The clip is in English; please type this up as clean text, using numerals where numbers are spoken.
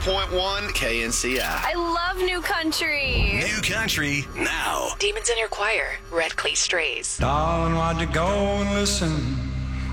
104.1 KNCI. I love New Country. New Country now. Demons in Your Choir, Red Clay Strays. Darling, why'd you go and listen